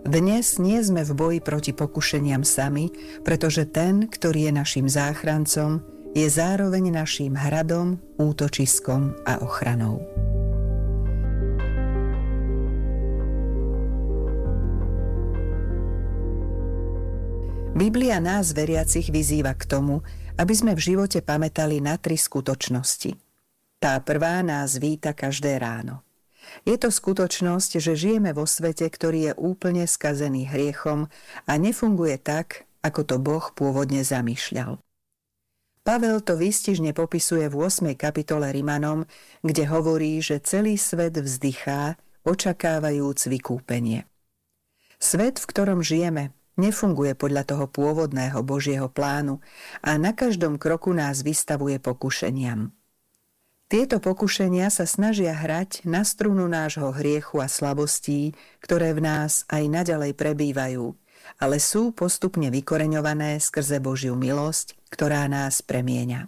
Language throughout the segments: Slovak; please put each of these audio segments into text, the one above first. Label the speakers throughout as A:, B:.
A: Dnes nie sme v boji proti pokušeniam sami, pretože ten, ktorý je našim záchrancom, je zároveň naším hradom, útočiskom a ochranou. Biblia nás, veriacich, vyzýva k tomu, aby sme v živote pamätali na 3 skutočnosti. Tá prvá nás víta každé ráno. Je to skutočnosť, že žijeme vo svete, ktorý je úplne skazený hriechom a nefunguje tak, ako to Boh pôvodne zamýšľal. Pavel to výstižne popisuje v 8. kapitole Rimanom, kde hovorí, že celý svet vzdychá, očakávajúc vykúpenie. Svet, v ktorom žijeme, nefunguje podľa toho pôvodného Božieho plánu a na každom kroku nás vystavuje pokušeniam. Tieto pokušenia sa snažia hrať na strunu nášho hriechu a slabostí, ktoré v nás aj naďalej prebývajú, ale sú postupne vykoreňované skrze Božiu milosť, ktorá nás premieňa.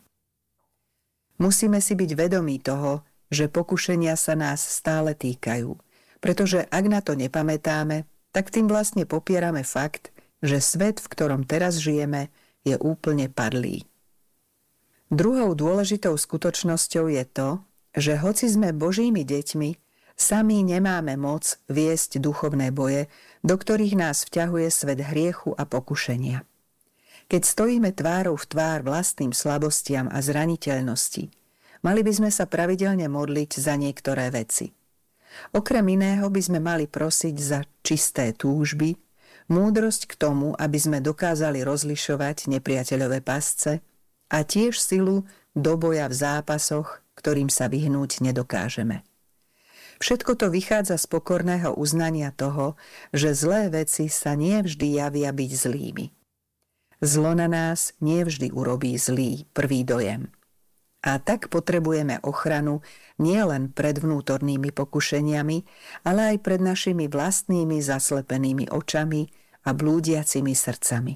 A: Musíme si byť vedomí toho, že pokušenia sa nás stále týkajú, pretože ak na to nepamätáme, tak tým vlastne popierame fakt, že svet, v ktorom teraz žijeme, je úplne padlý. Druhou dôležitou skutočnosťou je to, že hoci sme Božími deťmi, sami nemáme moc viesť duchovné boje, do ktorých nás vťahuje svet hriechu a pokušenia. Keď stojíme tvárou v tvár vlastným slabostiam a zraniteľnosti, mali by sme sa pravidelne modliť za niektoré veci. Okrem iného by sme mali prosiť za čisté túžby, múdrosť k tomu, aby sme dokázali rozlišovať nepriateľové pasce, a tiež silu do boja v zápasoch, ktorým sa vyhnúť nedokážeme. Všetko to vychádza z pokorného uznania toho, že zlé veci sa nie vždy javia byť zlými. Zlo na nás nie vždy urobí zlý prvý dojem. A tak potrebujeme ochranu nielen pred vnútornými pokušeniami, ale aj pred našimi vlastnými zaslepenými očami a blúdiacimi srdcami.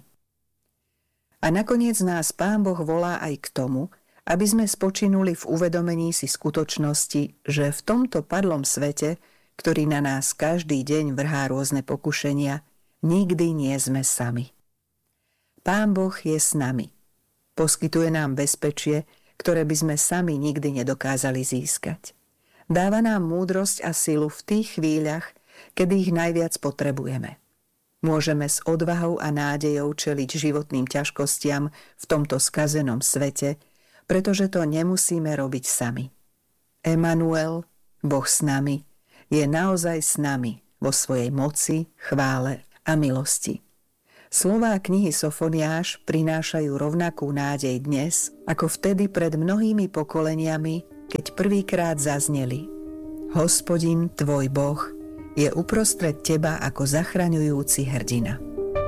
A: A nakoniec nás Pán Boh volá aj k tomu, aby sme spočinuli v uvedomení si skutočnosti, že v tomto padlom svete, ktorý na nás každý deň vrhá rôzne pokušenia, nikdy nie sme sami. Pán Boh je s nami. Poskytuje nám bezpečie, ktoré by sme sami nikdy nedokázali získať. Dáva nám múdrosť a silu v tých chvíľach, kedy ich najviac potrebujeme. Môžeme s odvahou a nádejou čeliť životným ťažkostiam v tomto skazenom svete, pretože to nemusíme robiť sami. Emanuel, Boh s nami, je naozaj s nami vo svojej moci, chvále a milosti. Slová knihy Sofoniáš prinášajú rovnakú nádej dnes, ako vtedy pred mnohými pokoleniami, keď prvýkrát zazneli: Hospodin, tvoj Boh, je uprostred teba ako zachraňujúci hrdina.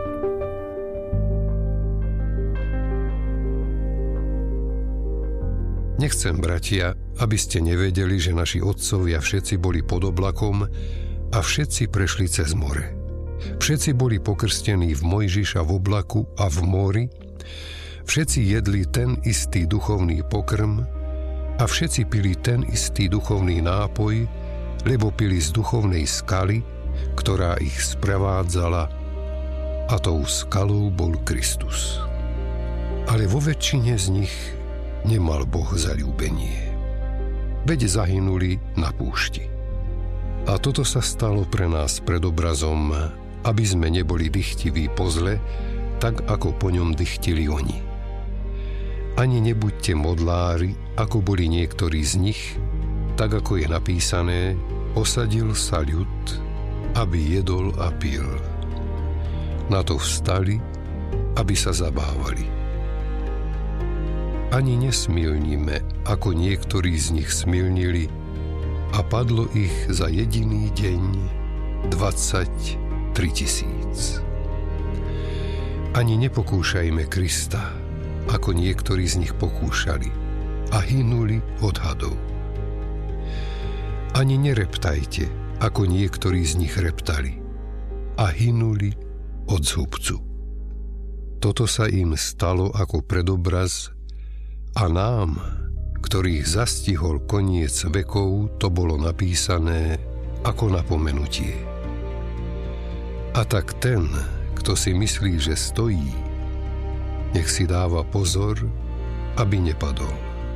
B: Nechcem, bratia, aby ste nevedeli, že naši otcovia všetci boli pod oblakom a všetci prešli cez more. Všetci boli pokrstení v Mojžiša v oblaku a v mori, všetci jedli ten istý duchovný pokrm a všetci pili ten istý duchovný nápoj, lebo pili z duchovnej skaly, ktorá ich sprevádzala, a tou skalou bol Kristus. Ale vo väčšine z nich nemal Boh zaľúbenie. Veď zahynuli na púšti. A toto sa stalo pre nás predobrazom, aby sme neboli dychtiví po zle, tak ako po ňom dychtili oni. Ani nebuďte modlári, ako boli niektorí z nich, tak ako je napísané: osadil sa ľud, aby jedol a pil. Na to vstali, aby sa zabávali. Ani nesmilnime, ako niektorí z nich smilnili, a padlo ich za jediný deň 23 000. Ani nepokúšajme Krista, ako niektorí z nich pokúšali a hynuli od hadov. Ani nereptajte, ako niektorí z nich reptali a hynuli od zhubcu. Toto sa im stalo ako predobraz a nám, ktorých zastihol koniec vekov, to bolo napísané ako napomenutie. A tak ten, kto si myslí, že stojí, nech si dáva pozor, aby nepadol.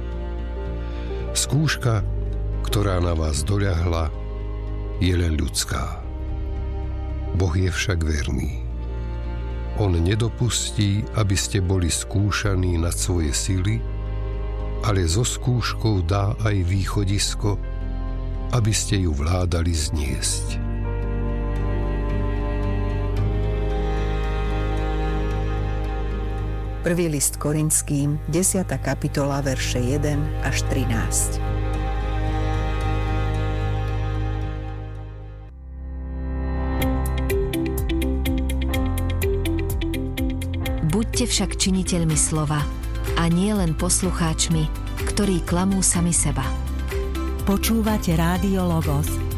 B: Skúška, ktorá na vás doľahla, je len ľudská. Boh je však verný. On nedopustí, aby ste boli skúšaní nad svoje sily, ale so skúškou dá aj východisko, aby ste ju vládali zniesť.
A: Prvý list Korinským, 10. kapitola, verše 1 až 13.
C: Buďte však činiteľmi slova a nie len poslucháčmi, ktorí klamú sami seba.
D: Počúvate Rádio Logos,